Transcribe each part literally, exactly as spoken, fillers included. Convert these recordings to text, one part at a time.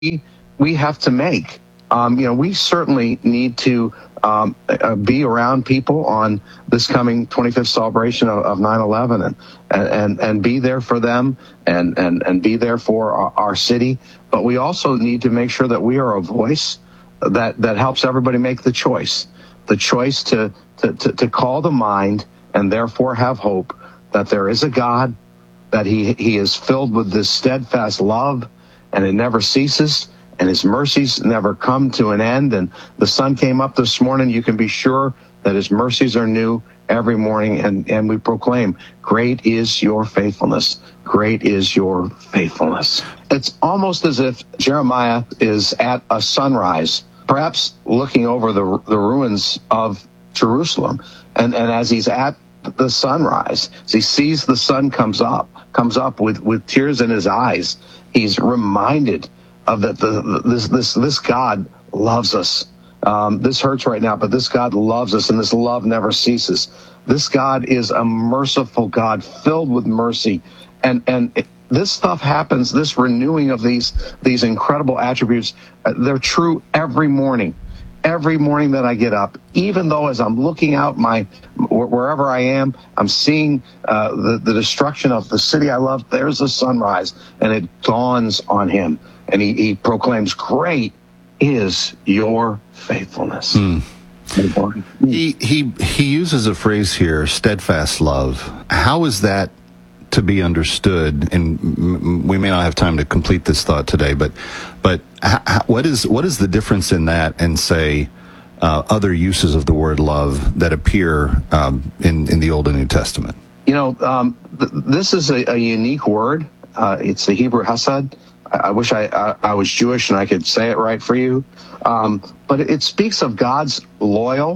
we have to make. Um, you know, we certainly need to um, uh, be around people on this coming twenty-fifth celebration of, of nine eleven and, and, and be there for them and, and, and be there for our, our city. But we also need to make sure that we are a voice that, that helps everybody make the choice, the choice to, to, to, to call the mind and therefore have hope that there is a God, that he, he is filled with this steadfast love and it never ceases. And his mercies never come to an end. And the sun came up this morning. You can be sure that his mercies are new every morning. And, and we proclaim, great is your faithfulness. Great is your faithfulness. It's almost as if Jeremiah is at a sunrise, perhaps looking over the, the ruins of Jerusalem. And, and as he's at the sunrise, as he sees the sun comes up, comes up with, with tears in his eyes, he's reminded of that the, the, this this this God loves us. Um, this hurts right now, but this God loves us, and this love never ceases. This God is a merciful God, filled with mercy, and and it, this stuff happens. This renewing of these these incredible attributes, uh, they're true every morning. Every morning that I get up, even though as I'm looking out my wherever I am, I'm seeing uh, the the destruction of the city I love. There's the sunrise, and it dawns on him. And he, he proclaims, great is your faithfulness. Mm. He, he, he uses a phrase here, steadfast love. How is that to be understood? And we may not have time to complete this thought today, but but what is what is the difference in that and, say, uh, other uses of the word love that appear um, in, in the Old and New Testament? You know, um, th- this is a, a unique word. Uh, it's the Hebrew hesed. I wish I, I, I was Jewish and I could say it right for you. Um, but it, it speaks of God's loyal,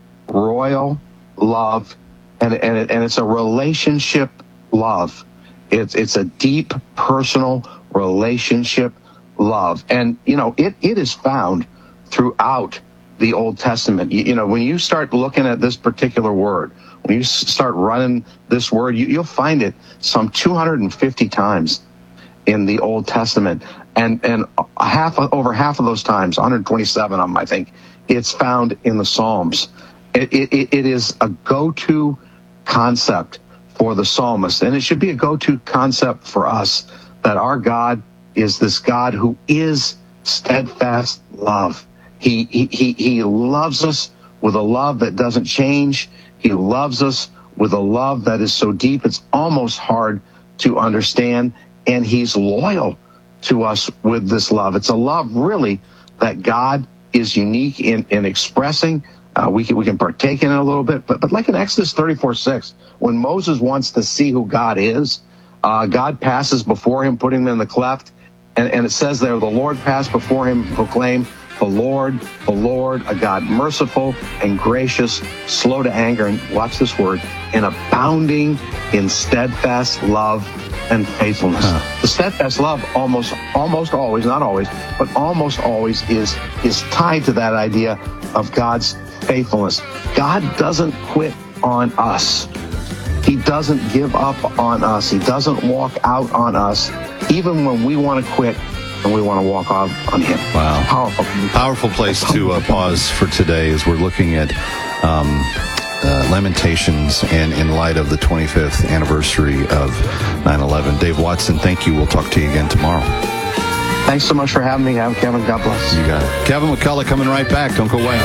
royal love, and, and, it, and it's a relationship love. It's, it's a deep, personal relationship love. And, you know, it, it is found throughout the Old Testament. You, you know, when you start looking at this particular word, when you start running this word, you, you'll find it some two hundred fifty times in the Old Testament, and and half over half of those times, one hundred twenty-seven of them, I think, it's found in the Psalms. It, it, it is a go-to concept for the psalmist, and it should be a go-to concept for us, that our God is this God who is steadfast love. He he he, he loves us with a love that doesn't change. He loves us with a love that is so deep it's almost hard to understand. And he's loyal to us with this love. It's a love, really, that God is unique in, in expressing. Uh, we can we can partake in it a little bit, but but like in Exodus thirty-four six, when Moses wants to see who God is, uh, God passes before him, putting him in the cleft, and, and it says there, the Lord passed before him, proclaim, the Lord, the Lord, a God merciful and gracious, slow to anger, and watch this word, and abounding in steadfast love and faithfulness. Huh. The steadfast love almost almost always, not always, but almost always is is tied to that idea of God's faithfulness. God doesn't quit on us. He doesn't give up on us. He doesn't walk out on us, even when we want to quit and we want to walk out on him. Wow. Powerful. Powerful place to uh, pause for today as we're looking at um, Uh, Lamentations, and in light of the twenty-fifth anniversary of nine eleven. Dave Watson, thank you. We'll talk to you again tomorrow. Thanks so much for having me. I'm Kevin. God bless. You got it. Kevin McCullough coming right back. Don't go away.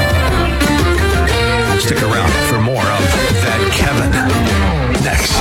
Stick around for more of That Kevin next.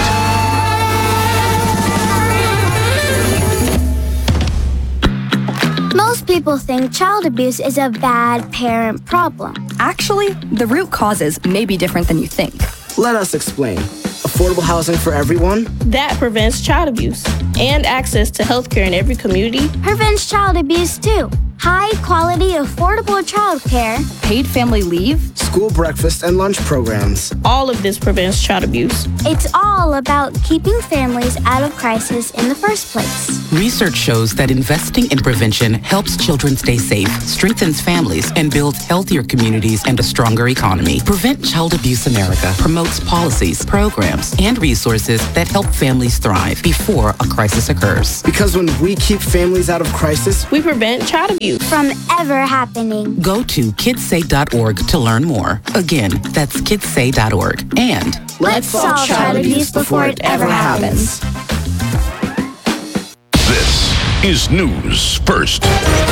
Most people think child abuse is a bad parent problem. Actually, the root causes may be different than you think. Let us explain. Affordable housing for everyone? That prevents child abuse and access to health care in every community. Prevents child abuse too. high quality, affordable childcare, Paid family leave? School breakfast and lunch programs. All of this prevents child abuse. it's all about keeping families out of crisis in the first place. Research shows that investing in prevention helps children stay safe, strengthens families, and builds healthier communities and a stronger economy. Prevent Child Abuse America promotes policies, programs, and resources that help families thrive before a crisis occurs. Because when we keep families out of crisis, We prevent child abuse. From ever happening. Go to kids say dot org to learn more. Again, that's kids say dot org. And Let's solve child abuse before it ever happens. This is News First.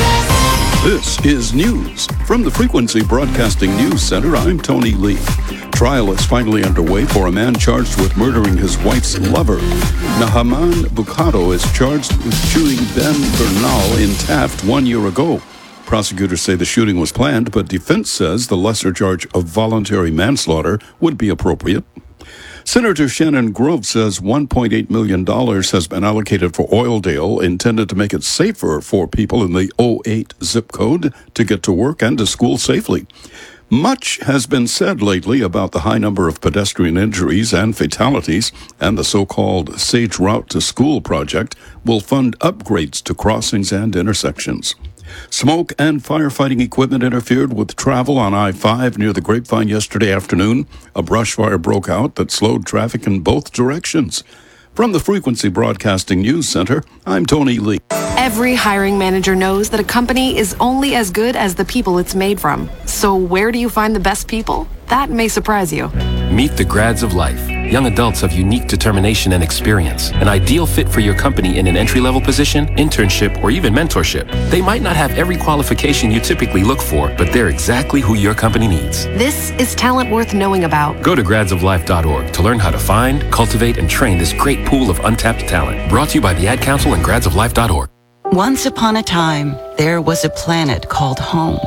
This is news. From the Frequency Broadcasting News Center, I'm Tony Lee. Trial is finally underway for a man charged with murdering his wife's lover. Nahaman Bukado is charged with shooting Ben Bernal in Taft one year ago. Prosecutors say the shooting was planned, but defense says the lesser charge of voluntary manslaughter would be appropriate. Senator Shannon Grove says one point eight million dollars has been allocated for Oildale, intended to make it safer for people in the oh eight zip code to get to work and to school safely. Much has been said lately about the high number of pedestrian injuries and fatalities, and the so-called Sage Route to School project will fund upgrades to crossings and intersections. Smoke and firefighting equipment interfered with travel on I five near the Grapevine yesterday afternoon. A brush fire broke out that slowed traffic in both directions. From the Frequency Broadcasting News Center, I'm Tony Lee. Every hiring manager knows that a company is only as good as the people it's made from. So where do you find the best people? That may surprise you. Meet the grads of life. Young adults of unique determination and experience. An ideal fit for your company in an entry-level position, internship, or even mentorship. They might not have every qualification you typically look for, but they're exactly who your company needs. This is talent worth knowing about. Go to grads of life dot org to learn how to find, cultivate, and train this great pool of untapped talent. Brought to you by the Ad Council and grads of life dot org. Once upon a time, there was a planet called home.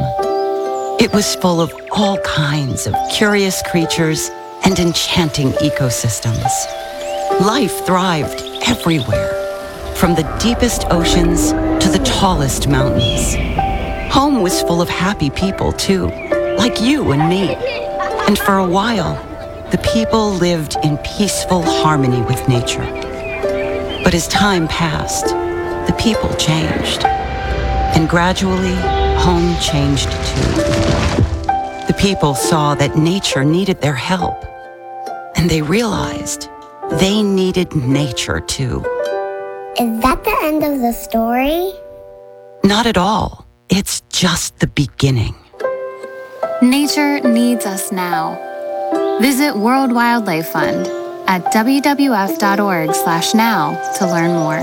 It was full of all kinds of curious creatures and enchanting ecosystems. Life thrived everywhere, from the deepest oceans to the tallest mountains. Home was full of happy people, too, like you and me. And for a while, the people lived in peaceful harmony with nature. But as time passed, the people changed. And gradually, home changed too. The people saw that nature needed their help. And they realized they needed nature too. Is that the end of the story? Not at all. It's just the beginning. Nature needs us now. Visit World Wildlife Fund at w w f dot org slash now to learn more.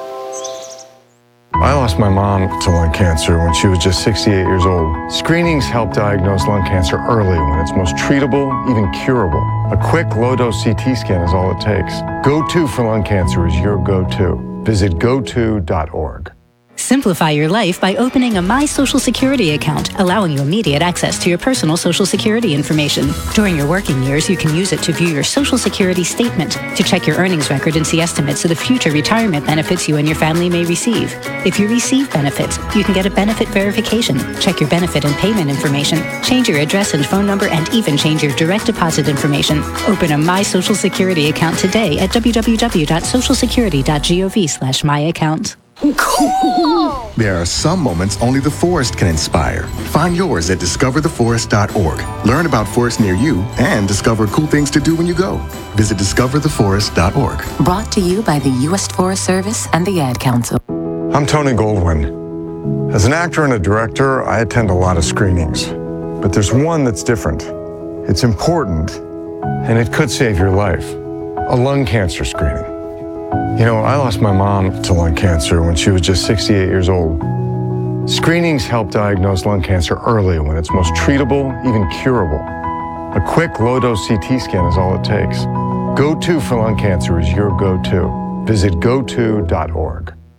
I lost my mom to lung cancer when she was just sixty-eight years old. Screenings help diagnose lung cancer early when it's most treatable, even curable. A quick low-dose C T scan is all it takes. Go To for lung cancer is your go-to. Visit go to dot org. Simplify your life by opening a My Social Security account, allowing you immediate access to your personal Social Security information. During your working years, you can use it to view your Social Security statement, to check your earnings record and see estimates of the future retirement benefits you and your family may receive. If you receive benefits, you can get a benefit verification, check your benefit and payment information, change your address and phone number, and even change your direct deposit information. Open a My Social Security account today at w w w dot social security dot gov slash my account. Cool! There are some moments only the forest can inspire. Find yours at discover the forest dot org. Learn about forests near you and discover cool things to do when you go. Visit discover the forest dot org. Brought to you by the U S Forest Service and the Ad Council. I'm Tony Goldwyn. As an actor and a director, I attend a lot of screenings. But there's one that's different. It's important, and it could save your life. A lung cancer screening. You know, I lost my mom to lung cancer when she was just sixty-eight years old. Screenings help diagnose lung cancer early when it's most treatable, even curable. A quick low-dose C T scan is all it takes. Go To for lung cancer is your go-to. Visit go to dot org.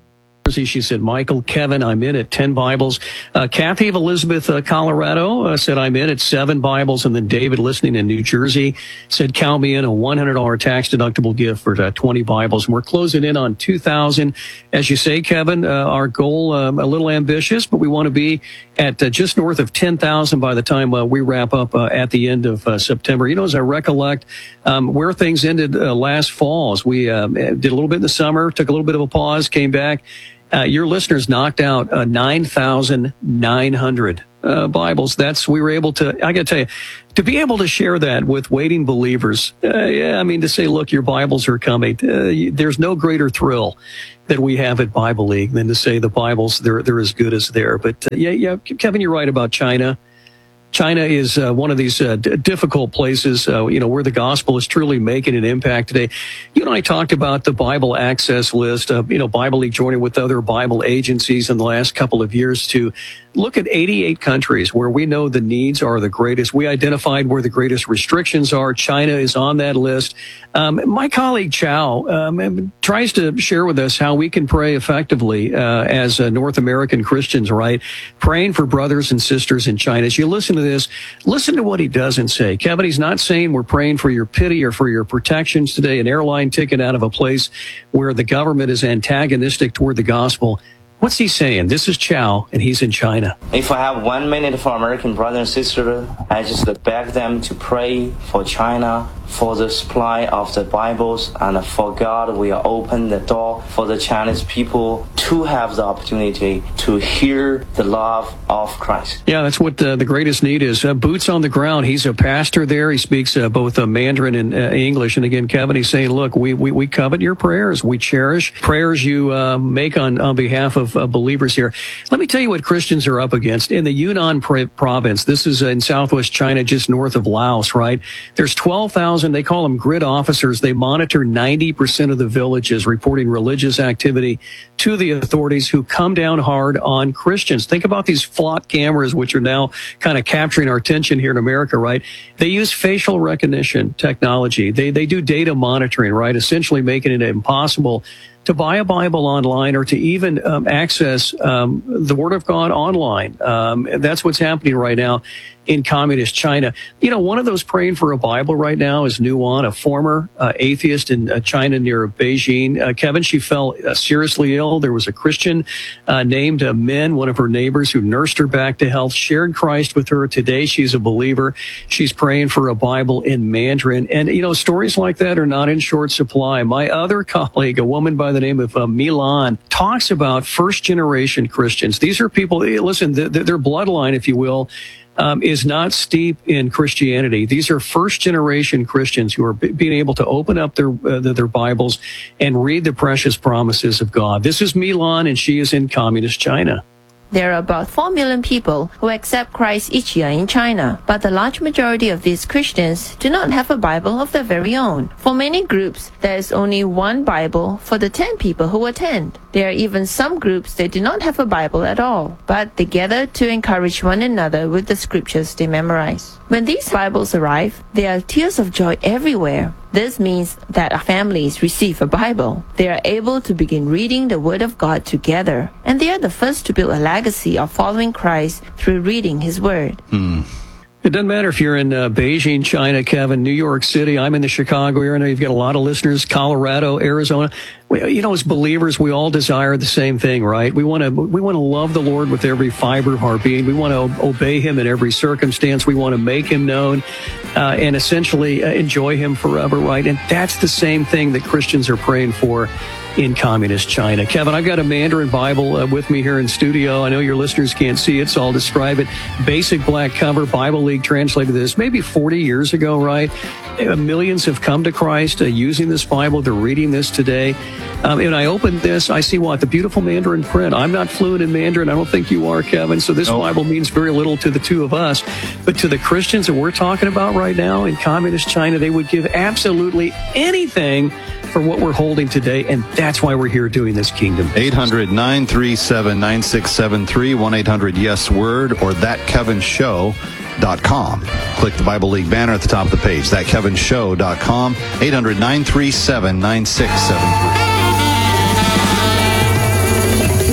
She said, Michael, Kevin, I'm in at ten Bibles. Uh, Kathy of Elizabeth, uh, Colorado, uh, said, I'm in at seven Bibles. And then David, listening in New Jersey, said, count me in, a one hundred dollars tax-deductible gift for uh, twenty Bibles. And we're closing in on two thousand. As you say, Kevin, uh, our goal, um, a little ambitious, but we want to be at uh, just north of ten thousand by the time uh, we wrap up uh, at the end of uh, September. You know, as I recollect, um, where things ended uh, last fall, as we uh, did a little bit in the summer, took a little bit of a pause, came back. Uh, your listeners knocked out uh, nine thousand nine hundred uh, Bibles. That's, we were able to, I got to tell you, to be able to share that with waiting believers. Uh, yeah, I mean, to say, look, your Bibles are coming. Uh, there's no greater thrill that we have at Bible League than to say the Bibles, they're, they're as good as there. But uh, yeah, yeah, Kevin, you're right about China. China is uh, one of these uh, d- difficult places, uh, you know, where the gospel is truly making an impact today. You and I talked about the Bible Access List, uh, you know, Bible League joining with other Bible agencies in the last couple of years to look at eighty-eight countries where we know the needs are the greatest. We identified where the greatest restrictions are. China is on that list. Um, my colleague Chow um, tries to share with us how we can pray effectively uh, as uh, North American Christians, right? Praying for brothers and sisters in China. As you listen to this, listen to what he doesn't say. Kevin, he's not saying we're praying for your pity or for your protections today, an airline ticket out of a place where the government is antagonistic toward the gospel. What's he saying? This is Chow, and he's in China. If I have one minute for American brothers and sisters, I just beg them to pray for China, for the supply of the Bibles, and for God will open the door for the Chinese people to have the opportunity to hear the love of Christ. Yeah, that's what uh, the greatest need is. Uh, boots on the ground. He's a pastor there. He speaks uh, both uh, Mandarin and uh, English. And again, Kevin, he's saying, look, we, we, we covet your prayers. We cherish prayers you uh, make on, on behalf of uh, believers here. Let me tell you what Christians are up against. In the Yunnan pr- province, this is in southwest China, just north of Laos, right? There's twelve thousand, they call them grid officers. They monitor ninety percent of the villages, reporting religious activity to the authorities, who come down hard on Christians. Think about these flock cameras, which are now kind of capturing our attention here in America, right? They use facial recognition technology. They, they do data monitoring, right? Essentially making it impossible to buy a Bible online or to even um, access um, the Word of God online. Um, that's what's happening right now in communist China. You know, one of those praying for a Bible right now is Nuan, a former uh, atheist in uh, China near Beijing. Uh, Kevin, she fell uh, seriously ill. There was a Christian uh, named uh, Min, one of her neighbors, who nursed her back to health, shared Christ with her. Today, she's a believer. She's praying for a Bible in Mandarin. And, you know, stories like that are not in short supply. My other colleague, a woman by the name of uh, Milan, talks about first-generation Christians. These are people, listen, th- th- their bloodline, if you will, Um, is not steep in Christianity. These are first-generation Christians who are b- being able to open up their, uh, their Bibles and read the precious promises of God. This is Milan, and she is in communist China. There are about four million people who accept Christ each year in China, but the large majority of these Christians do not have a Bible of their very own. For many groups, there is only one Bible for the ten people who attend. There are even some groups that do not have a Bible at all, but they gather to encourage one another with the scriptures they memorize. When these Bibles arrive, there are tears of joy everywhere. This means that families receive a Bible. They are able to begin reading the Word of God together, and they are the first to build a legacy of following Christ through reading His Word. Hmm. It doesn't matter if you're in uh, Beijing, China, Kevin, New York City. I'm in the Chicago area. I know you've got a lot of listeners, Colorado, Arizona. We, you know, as believers, we all desire the same thing, right? We want to we want to love the Lord with every fiber of our being. We want to obey Him in every circumstance. We want to make Him known uh, and essentially uh, enjoy Him forever, right? And that's the same thing that Christians are praying for in communist China. Kevin, I've got a Mandarin Bible uh, with me here in studio. I know your listeners can't see it, so I'll describe it. Basic black cover. Bible League translated this maybe forty years ago, right? Uh, millions have come to Christ uh, using this Bible. They're reading this today. Um, and I opened this, I see what? The beautiful Mandarin print. I'm not fluent in Mandarin. I don't think you are, Kevin. So this nope. Bible means very little to the two of us. But to the Christians that we're talking about right now in communist China, they would give absolutely anything for what we're holding today, and that's why we're here doing this Kingdom. eight hundred, nine three seven, nine six seven three, one eight hundred yes word, or that kevin show dot com. Click the Bible League banner at the top of the page, that kevin show dot com, eight hundred, nine three seven, nine six seven three.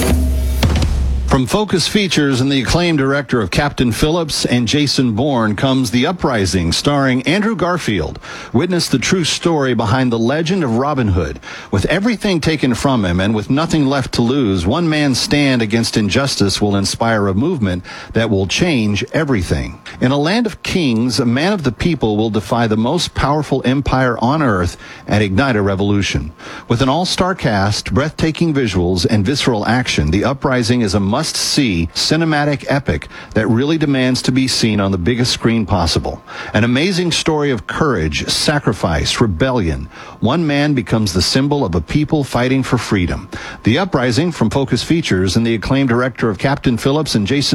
From Focus Features and the acclaimed director of Captain Phillips and Jason Bourne comes The Uprising, starring Andrew Garfield. Witness the true story behind the legend of Robin Hood. With everything taken from him and with nothing left to lose, one man's stand against injustice will inspire a movement that will change everything. In a land of kings, a man of the people will defy the most powerful empire on earth and ignite a revolution. With an all-star cast, breathtaking visuals, and visceral action, The Uprising is a must-see cinematic epic that really demands to be seen on the biggest screen possible. An amazing story of courage, sacrifice, rebellion. One man becomes the symbol of a people fighting for freedom. The Uprising from Focus Features and the acclaimed director of Captain Phillips and Jason